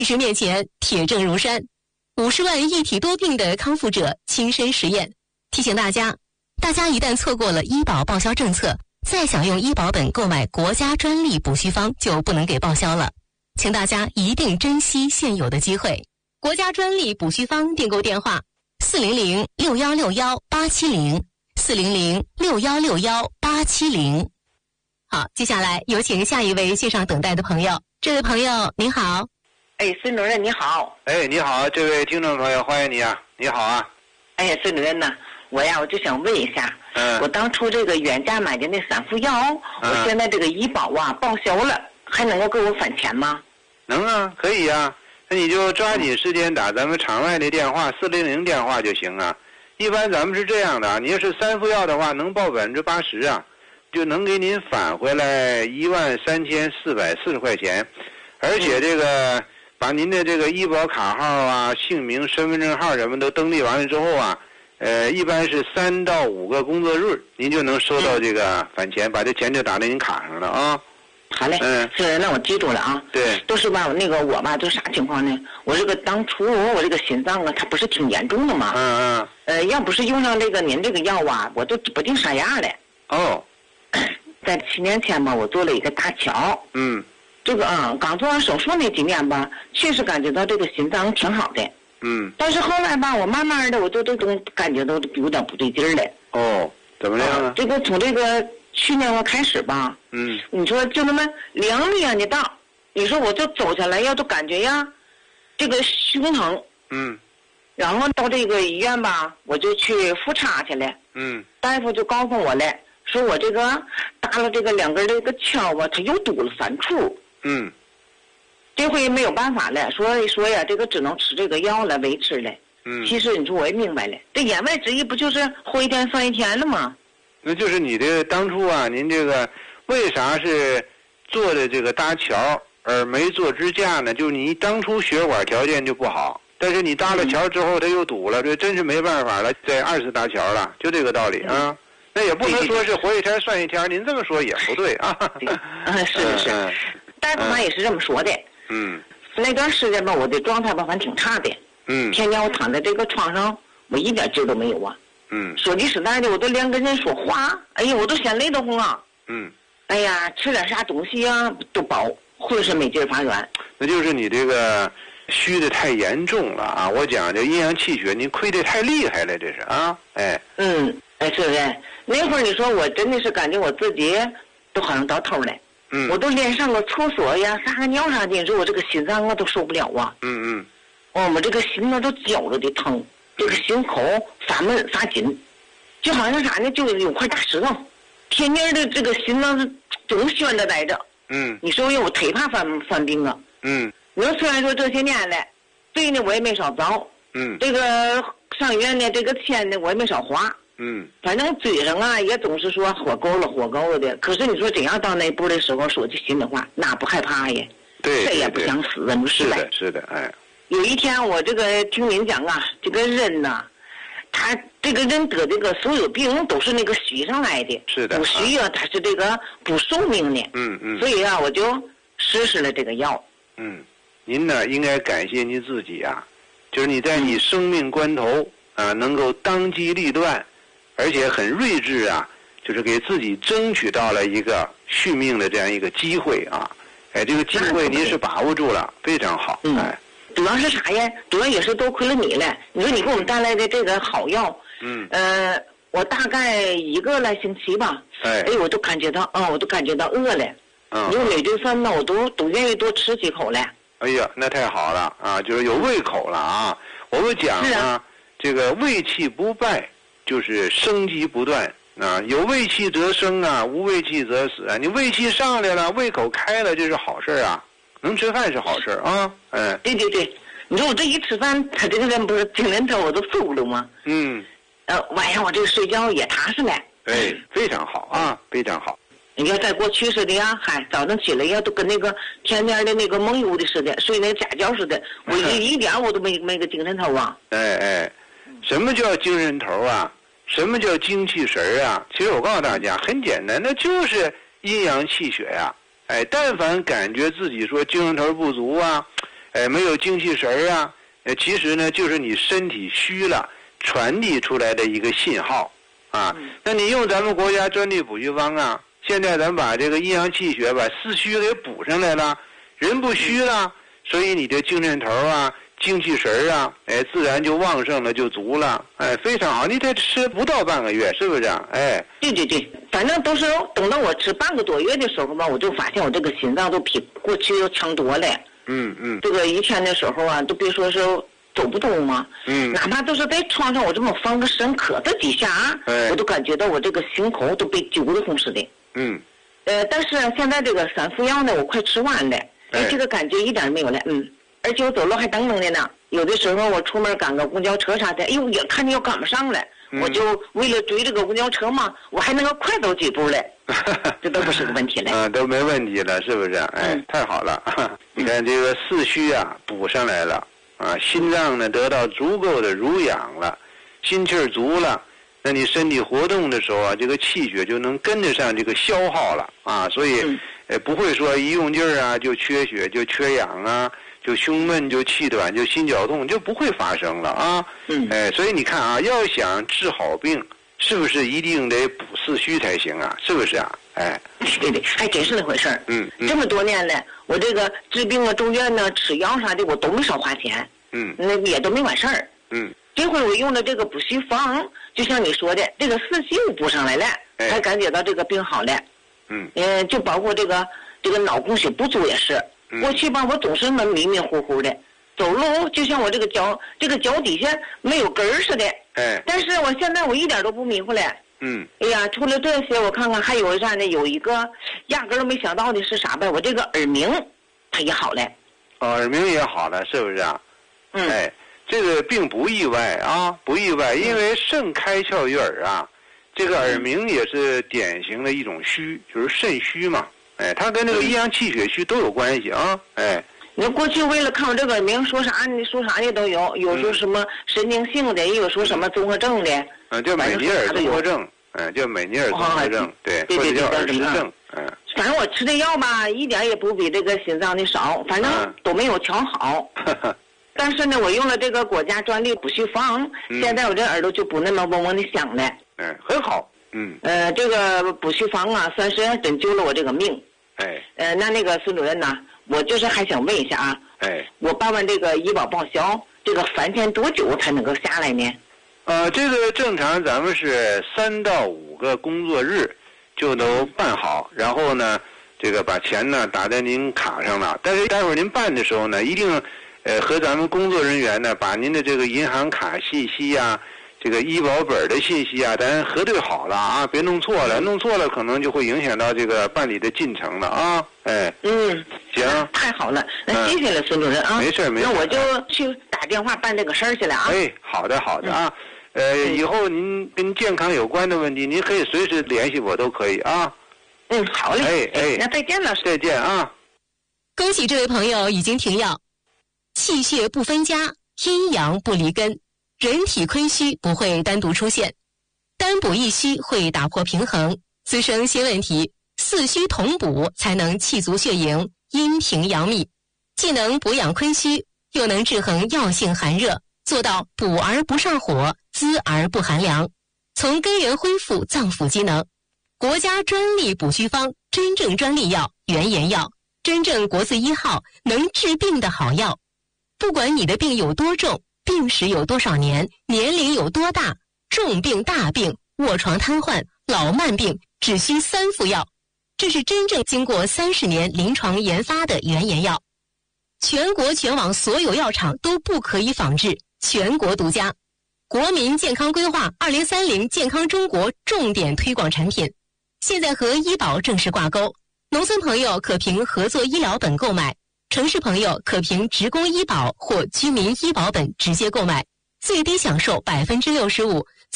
医师面前铁证如山，50万一体多病的康复者亲身实验，提醒大家一旦错过了医保报销政策，再想用医保本购买国家专利补虚方就不能给报销了，请大家一定珍惜现有的机会。国家专利补虚方订购电话400-6161-870，400-6161-870。好，接下来有请下一位线上等待的朋友。这位朋友您好。 孙主任你好。 你好，这位听众朋友，欢迎你啊，你好啊。 孙主任呢，我就想问一下，我当初这个原价买的那3副药，我现在这个医保报销了，还能够给我返钱吗？ 能啊，可以啊，那你就抓紧时间打咱们场外的电话400电话就行啊。一般咱们是这样的，你要是3副药的话，能报80%啊，就能给您返回来13440块钱，而且这个把您的这个医保卡号啊、姓名、身份证号什么都登记完了之后啊，一般是3到5个工作日，您就能收到这个返钱，把这钱就打在您卡上了啊。 好嘞，那我记住了啊。 对， 都是我都啥情况呢？我这个当初我这个心脏它不是挺严重的吗？要不是用上您这个药我都指不定啥样了。 哦， 在7年前吧，我做了一个搭桥。这个刚做完手术那几年吧，确实感觉到这个心脏挺好的。但是后来吧，我慢慢的我都感觉到有点不对劲儿了。 哦，怎么样呢？ 这个从这个去年我开始吧，你说就那么2米的大，你说我就走下来都感觉这个胸疼。然后到这个医院吧，我就去复查去了。大夫就告诉我了，说我这个搭了这个2根这个锹吧，它又堵了3处。这回没有办法了，说呀，这个只能吃这个药来维持了。其实你说我也明白了，这言外之意不就是活一天算一天了吗？ 那就是你的当初啊，您这个为啥是做的这个搭桥而没做支架呢？就是你当初血管条件就不好，但是你搭了桥之后它又堵了，这真是没办法了，再2次搭桥了，就这个道理啊。那也不能说是活一天算一天，您这么说也不对啊。 是，大夫他也是这么说的。那段时间吧，我的状态吧反正挺差的。天天我躺在这个床上，我一点劲都没有啊。说句实在的，我都连跟人说话，哎呀，我都嫌累得慌啊。哎呀，吃点啥东西都饱，浑身没劲发软。 那就是你这个虚的太严重了啊！我讲这阴阳气血，您亏得太厉害了，这是啊。 是不是？那会儿你说我真的是感觉我自己都好像到头了。我都连上个厕所撒个尿啥的，你说我这个心脏都受不了啊。我这个心都绞着的疼，这个心口发闷发紧，就好像啥呢，就有块大石头，天天的这个心脏是总悬着待着。你说我忒怕犯病啊。你说虽然说这些年来，罪呢我也没少遭。这个上医院呢，这个钱呢我也没少花。反正嘴上也总是说活够了的。可是你说真要到那步的时候，说句心里话，哪不害怕呀？ 对， 谁也不想死啊， 是的，哎。 有一天我这个听您讲这个人他这个人得这个所有病都是那个虚上来的。 是的。 不虚他是这个不寿命的。所以我就实施了这个药。 您呢应该感谢您自己啊，就是你在你生命关头能够当机立断，而且很睿智啊，就是给自己争取到了一个续命的这样一个机会啊。这个机会您是把握住了，非常好。 主要是啥呀？主要也是多亏了你了。你说你给我们带来的这个好药。我大概1个来星期吧。我都感觉到饿了。你说每顿饭呢，我都愿意多吃几口了。 哎呀，那太好了啊！就是有胃口了啊。我们讲这个胃气不败，就是生机不断啊。有胃气则生啊，无胃气则死啊。你胃气上来了，胃口开了，这是好事啊。能吃饭是好事啊。 对，你说我这一吃饭，他这个人不是精神头我都受不了吗？晚上我这个睡觉也踏实了。 非常好啊，非常好。 你要在过去似的早上起来都跟那个天天的那个梦游的似的，睡那个假觉似的，我一点我都没个精神头啊。 什么叫精神头啊？什么叫精气神啊？其实我告诉大家很简单，那就是阴阳气血呀。但凡感觉自己说精神头不足啊， 没有精气神啊，其实呢就是你身体虚了传递出来的一个信号啊。那你用咱们国家专利补虚方啊，现在咱把这个阴阳气血把四虚给补上来了，人不虚了，所以你的精神头啊精气神啊，自然就旺盛了，就足了，非常好。你得吃不到半个月，是不是啊？ 对对对，反正都是等到我吃半个多月的时候吧，我就发现我这个心脏都比过去要强多了。这个以前的时候啊，都别说是走不动嘛，哪怕都是在床上我这么放个身磕在底下，我都感觉到我这个心口都被揪得慌似的。但是现在这个3副药呢，我快吃完了，这个感觉一点没有了。而且我走路还蹬蹬的呢，有的时候我出门赶个公交车啥的，哎呦，也看见要赶不上了，我就为了追这个公交车嘛，我还能够快走几步嘞，这都不是个问题了。 都没问题了，是不是？太好了。你看这个四虚啊补上来了啊，心脏呢得到足够的濡养了，心气儿足了，那你身体活动的时候啊，这个气血就能跟得上这个消耗了啊，所以不会说一用劲儿啊就缺血就缺氧啊，就胸闷就气短就心绞痛就不会发生了啊。所以你看啊，要想治好病，是不是一定得补四虚才行啊？是不是啊？ 对对，还真是那回事儿。这么多年了，我这个治病啊、住院呢、吃药啥的，我都没少花钱。那也都没完事儿。这回我用的这个补虚方，就像你说的，这个四虚补上来了，才感觉到这个病好了。就包括这个脑供血不足也是。过去吧，我总是那迷迷糊糊的，走路就像我这个脚底下没有根儿似的。但是我现在我一点都不迷糊了。哎呀，除了这些，我看看还有啥呢？有一个压根儿都没想到的是啥呗？我这个耳鸣，它也好了。 耳鸣也好了，是不是啊？这个并不意外啊，不意外，因为肾开窍于耳啊，这个耳鸣也是典型的一种虚，就是肾虚嘛。它跟这个阴阳气血虚都有关系啊。 你过去为了看我这个耳鸣，说啥的都有，有说什么神经性的，也有说什么综合症的。 叫美尼尔综合症。叫美尼尔综合症，对，或者叫耳石症。 反正我吃的药吧，一点也不比这个心脏的少，反正都没有调好。但是呢，我用了这个国家专利补虚方，现在我这耳朵就不那么嗡嗡的响了。 很好。 这个补虚方啊，算是真救了我这个命。那个孙主任呐，我就是还想问一下啊。我办完这个医保报销，这个返钱多久才能够下来呢？ 这个正常咱们是3到5个工作日就都办好，然后呢，这个把钱呢打在您卡上了。但是待会儿您办的时候呢，一定和咱们工作人员呢把您的这个银行卡信息啊，这个医保本的信息啊，咱核对好了啊，别弄错了，弄错了可能就会影响到这个办理的进程了啊。行， 太好了，那谢谢了孙主任啊。 没事。 那我就去打电话办这个事儿去了啊。 好的啊。以后您跟健康有关的问题，您可以随时联系我，都可以啊。 好嘞。那再见了。 再见啊。 恭喜这位朋友已经停药。气血不分家，阴阳不离根，人体亏虚不会单独出现，单补一虚会打破平衡，滋生新问题。四虚同补才能气足血盈，阴平阳秘，既能补养亏虚，又能制衡药性寒热，做到补而不上火，滋而不寒凉，从根源恢复脏腑机能。国家专利补虚方，真正专利药，原研药，真正国字1号，能治病的好药。不管你的病有多重，病史有多少年，年龄有多大，重病大病、卧床瘫痪、老慢病，只需3副药。这是真正经过30年临床研发的原研药，全国全网所有药厂都不可以仿制，全国独家。国民健康规划2030健康中国重点推广产品，现在和医保正式挂钩，农村朋友可凭合作医疗本购买，城市朋友可凭职工医保或居民医保本直接购买，最低享受65%，